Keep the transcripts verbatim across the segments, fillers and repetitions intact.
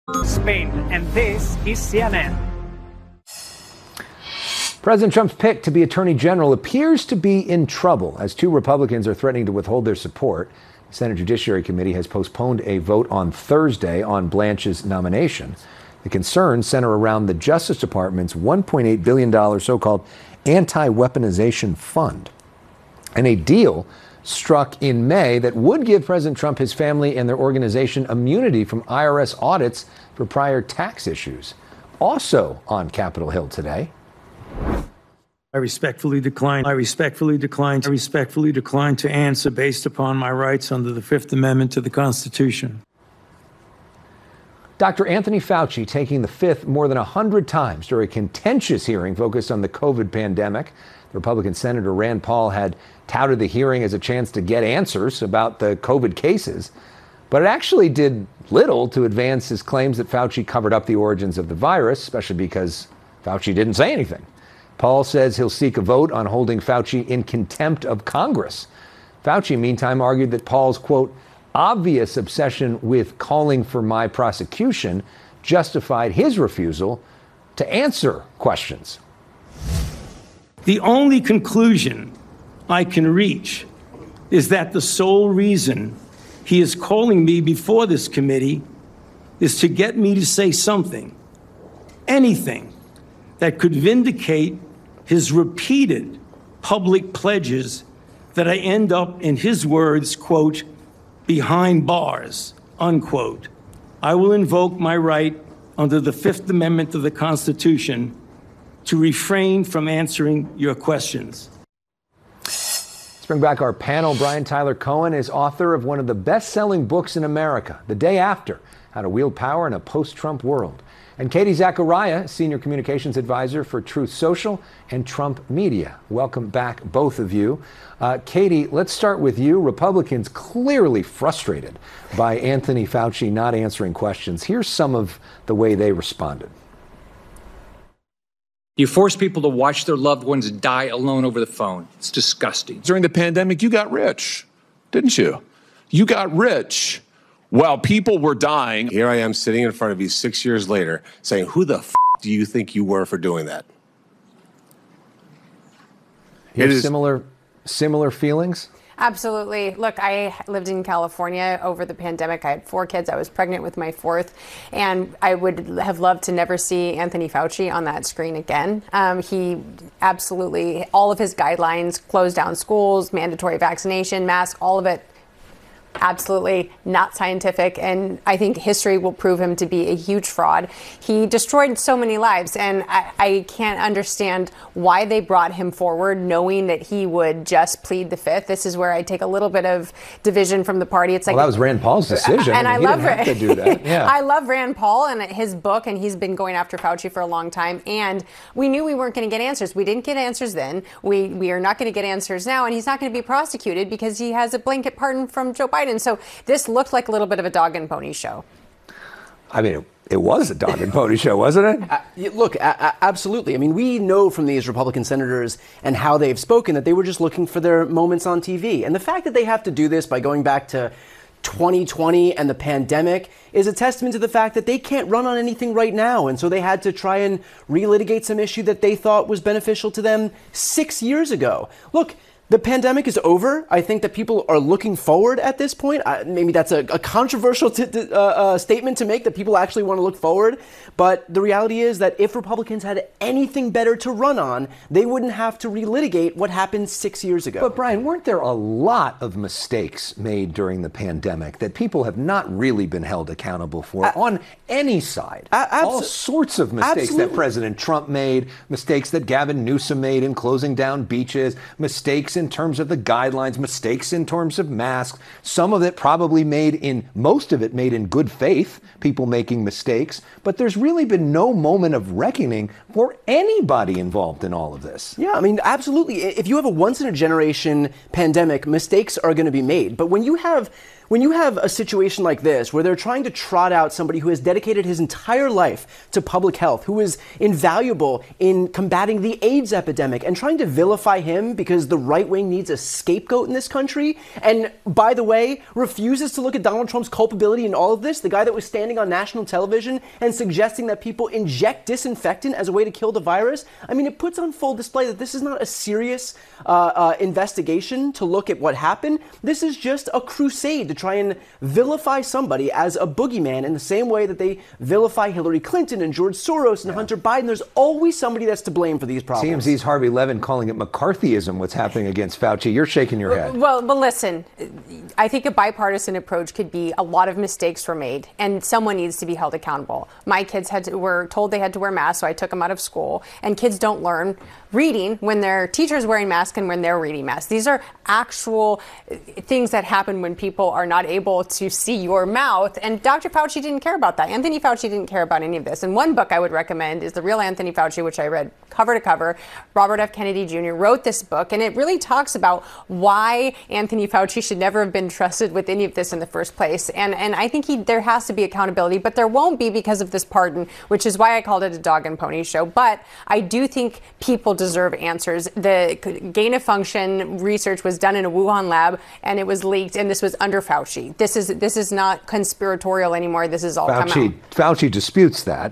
Spain, and this is C N N. President Trump's pick to be Attorney General appears to be in trouble as two Republicans are threatening to withhold their support. The Senate Judiciary Committee has postponed a vote on Thursday on Blanche's nomination. The concerns center around the Justice Department's one point eight billion dollars so-called anti-weaponization fund and a deal struck in May that would give President Trump, his family, and their organization immunity from I R S audits for prior tax issues. Also on Capitol Hill today. I respectfully decline. I respectfully decline. I respectfully decline to answer based upon my rights under the Fifth Amendment to the Constitution. Doctor Anthony Fauci taking the fifth more than one hundred times during a contentious hearing focused on the COVID pandemic. The Republican Senator Rand Paul had touted the hearing as a chance to get answers about the COVID cases, but it actually did little to advance his claims that Fauci covered up the origins of the virus, especially because Fauci didn't say anything. Paul says he'll seek a vote on holding Fauci in contempt of Congress. Fauci, meantime, argued that Paul's, quote, obvious obsession with calling for my prosecution justified his refusal to answer questions. The only conclusion I can reach is that the sole reason he is calling me before this committee is to get me to say something, anything, that could vindicate his repeated public pledges that I end up, in his words, quote, behind bars, unquote. I will invoke my right under the Fifth Amendment of the Constitution to refrain from answering your questions. Let's bring back our panel. Brian Tyler Cohen is author of one of the best-selling books in America, The Day After: How to Wield Power in a Post-Trump World. And Katie Zachariah, Senior Communications Advisor for Truth Social and Trump Media. Welcome back, both of you. Uh, Katie, let's start with you. Republicans clearly frustrated by Anthony Fauci not answering questions. Here's some of the way they responded. You force people to watch their loved ones die alone over the phone. It's disgusting. During the pandemic, you got rich, didn't you? You got rich while people were dying. Here I am sitting in front of you six years later saying, who the f*** do you think you were for doing that? You have similar, similar feelings? Absolutely. Look, I lived in California over the pandemic. I had four kids. I was pregnant with my fourth. And I would have loved to never see Anthony Fauci on that screen again. Um, he absolutely, all of his guidelines, closed down schools, mandatory vaccination, mask, all of it, absolutely not scientific. And I think history will prove him to be a huge fraud. He destroyed so many lives. And I, I can't understand why they brought him forward, knowing that he would just plead the fifth. This is where I take a little bit of division from the party. It's like, well, that was Rand Paul's decision. And I, mean, I love have to do that. Yeah. I love Rand Paul and his book, and he's been going after Fauci for a long time. And we knew we weren't going to get answers. We didn't get answers then. We we are not going to get answers now. And he's not going to be prosecuted because he has a blanket pardon from Joe Biden. So this looked like a little bit of a dog and pony show. I mean, it, it was a dog and pony show, wasn't it? Uh, look, uh, absolutely. I mean, we know from these Republican senators and how they've spoken that they were just looking for their moments on T V. And the fact that they have to do this by going back to twenty twenty and the pandemic is a testament to the fact that they can't run on anything right now. And so they had to try and relitigate some issue that they thought was beneficial to them six years ago. Look, the pandemic is over. I think that people are looking forward at this point. I, maybe that's a, a controversial t- t- uh, uh, statement to make, that people actually want to look forward. But the reality is that if Republicans had anything better to run on, they wouldn't have to relitigate what happened six years ago. But Brian, weren't there a lot of mistakes made during the pandemic that people have not really been held accountable for uh, on any side? Uh, abso- All sorts of mistakes absolutely. that President Trump made, mistakes that Gavin Newsom made in closing down beaches, mistakes in terms of the guidelines, mistakes in terms of masks, some of it probably made in, most of it made in good faith, people making mistakes, but there's really been no moment of reckoning for anybody involved in all of this. Yeah, I mean, absolutely. If you have a once-in-a-generation pandemic, mistakes are going to be made. But when you have When you have a situation like this, where they're trying to trot out somebody who has dedicated his entire life to public health, who is invaluable in combating the AIDS epidemic, and trying to vilify him because the right wing needs a scapegoat in this country, and by the way, refuses to look at Donald Trump's culpability in all of this, the guy that was standing on national television and suggesting that people inject disinfectant as a way to kill the virus, I mean, it puts on full display that this is not a serious uh, uh, investigation to look at what happened. This is just a crusade to try and vilify somebody as a boogeyman in the same way that they vilify Hillary Clinton and George Soros and yeah. Hunter Biden. There's always somebody that's to blame for these problems. T M Z's Harvey Levin calling it McCarthyism, what's happening against Fauci. You're shaking your head. Well, but listen, I think a bipartisan approach could be a lot of mistakes were made, and someone needs to be held accountable. My kids had to, were told they had to wear masks, so I took them out of school, and kids don't learn reading when their teacher's wearing masks and when they're reading masks. These are actual things that happen when people are not able to see your mouth, and Doctor Fauci didn't care about that. Anthony Fauci didn't care about any of this. And one book I would recommend is The Real Anthony Fauci, which I read cover to cover. Robert F. Kennedy Junior wrote this book, and it really talks about why Anthony Fauci should never have been trusted with any of this in the first place. And and I think he, there has to be accountability, but there won't be because of this pardon, which is why I called it a dog and pony show. But I do think people deserve answers. The gain of function research was done in a Wuhan lab, and it was leaked, and this was under Fauci. This is this is not conspiratorial anymore. This is all Fauci, come out. Fauci disputes that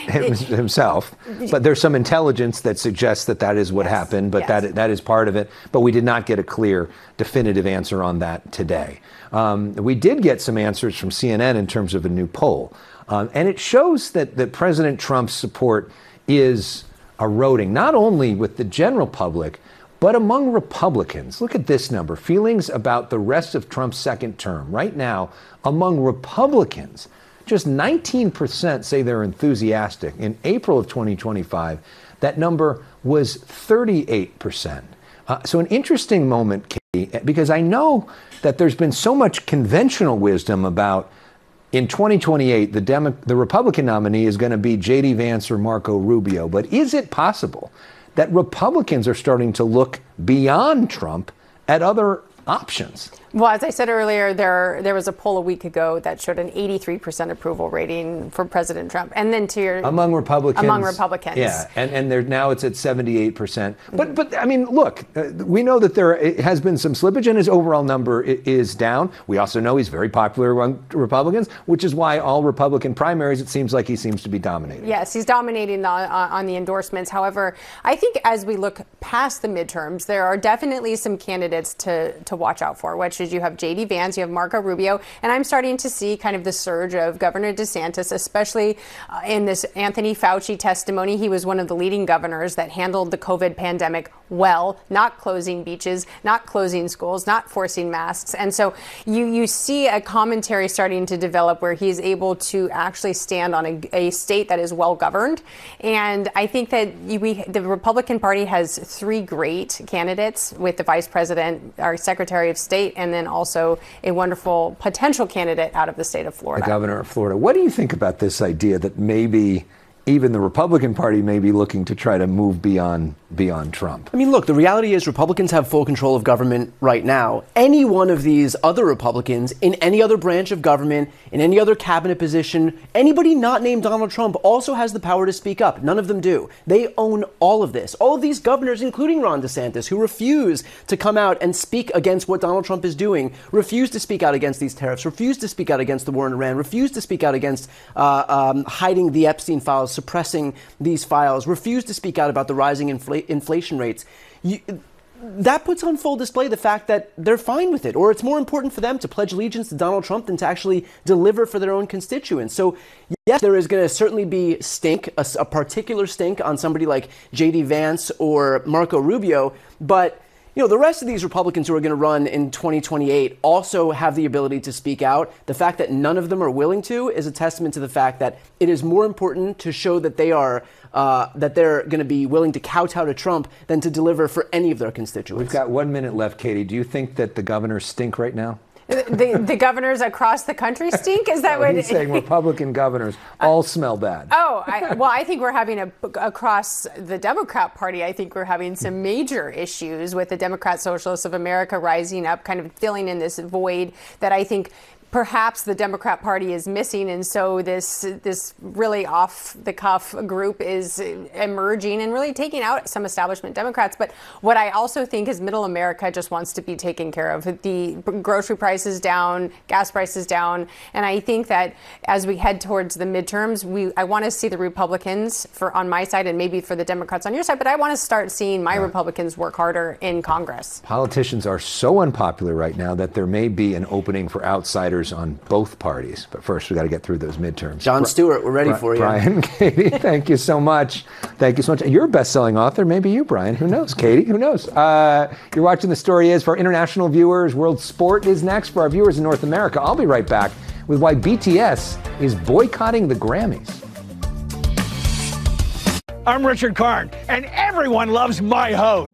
himself, but there's some intelligence that suggests that that is what yes, happened, but yes. that that is part of it. But we did not get a clear, definitive answer on that today. Um, we did get some answers from C N N in terms of a new poll, um, and it shows that, that President Trump's support is eroding, not only with the general public, but among Republicans. Look at this number. Feelings about the rest of Trump's second term. Right now, among Republicans, just nineteen percent say they're enthusiastic. In April of twenty twenty-five, that number was thirty-eight percent. Uh, so an interesting moment, Katie, because I know that there's been so much conventional wisdom about in twenty twenty-eight, the Demo- the Republican nominee is going to be J D Vance or Marco Rubio. But is it possible that Republicans are starting to look beyond Trump at other options? Well, as I said earlier, there there was a poll a week ago that showed an eighty-three percent approval rating for President Trump. And then to your... Among Republicans. Among Republicans. Yeah, and, and there, now it's at seventy-eight percent. But, but I mean, look, uh, we know that there has been some slippage and his overall number is down. We also know he's very popular among Republicans, which is why all Republican primaries, it seems like he seems to be dominating. Yes, he's dominating the, uh, on the endorsements. However, I think as we look past the midterms, there are definitely some candidates to, to watch out for, which is you have J D Vance, you have Marco Rubio, and I'm starting to see kind of the surge of Governor DeSantis, especially uh, in this Anthony Fauci testimony. He was one of the leading governors that handled the COVID pandemic well, not closing beaches, not closing schools, not forcing masks. And so you, you see a commentary starting to develop where he's able to actually stand on a, a state that is well governed. And I think that we, the Republican Party has three great candidates with the vice president, our Secretary of State, and then also a wonderful potential candidate out of the state of Florida. The governor of Florida. What do you think about this idea that maybe even the Republican Party may be looking to try to move beyond beyond Trump? I mean, look, the reality is Republicans have full control of government right now. Any one of these other Republicans in any other branch of government, in any other cabinet position, anybody not named Donald Trump also has the power to speak up. None of them do. They own all of this. All of these governors, including Ron DeSantis, who refuse to come out and speak against what Donald Trump is doing, refuse to speak out against these tariffs, refuse to speak out against the war in Iran, refuse to speak out against uh, um, hiding the Epstein files, suppressing these files, refuse to speak out about the rising infl- inflation rates. You, that puts on full display the fact that they're fine with it, or it's more important for them to pledge allegiance to Donald Trump than to actually deliver for their own constituents. So, yes, there is going to certainly be stink, a, a particular stink on somebody like J D Vance or Marco Rubio, but you know, the rest of these Republicans who are going to run in twenty twenty-eight also have the ability to speak out. The fact that none of them are willing to is a testament to the fact that it is more important to show that they are uh, that they're going to be willing to kowtow to Trump than to deliver for any of their constituents. We've got one minute left, Katie. Do you think that the governors stink right now? The, the governors across the country stink? Is that no, what he's saying? Republican governors all uh, smell bad. Oh, I, well, I think we're having a across the Democrat Party. I think we're having some major issues with the Democrat Socialists of America rising up, kind of filling in this void that I think perhaps the Democrat Party is missing, and so this this really off-the-cuff group is emerging and really taking out some establishment Democrats. But what I also think is middle America just wants to be taken care of. The grocery prices down, gas prices down, and I think that as we head towards the midterms, we I want to see the Republicans for on my side and maybe for the Democrats on your side, but I want to start seeing my yeah. Republicans work harder in Congress. Politicians are so unpopular right now that there may be an opening for outsiders on both parties. But first, we got to get through those midterms. Jon Stewart, we're ready Bri- for you. Brian, Katie, thank you so much. Thank you so much. You're a best-selling author. Maybe you, Brian. Who knows? Katie, who knows? Uh, you're watching The Story Is. For our international viewers, World Sport is next. For our viewers in North America, I'll be right back with why B T S is boycotting the Grammys. I'm Richard Karn, and everyone loves my host.